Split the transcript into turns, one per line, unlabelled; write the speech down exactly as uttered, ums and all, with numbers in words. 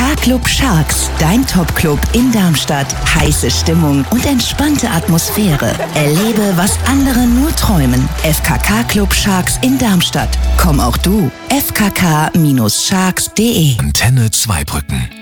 K Club Sharks, dein Top-Club in Darmstadt. Heiße Stimmung und entspannte Atmosphäre. Erlebe, was andere nur träumen. F K K Club Sharks in Darmstadt. Komm auch du. f k k Bindestrich sharks punkt de
Antenne Zweibrücken.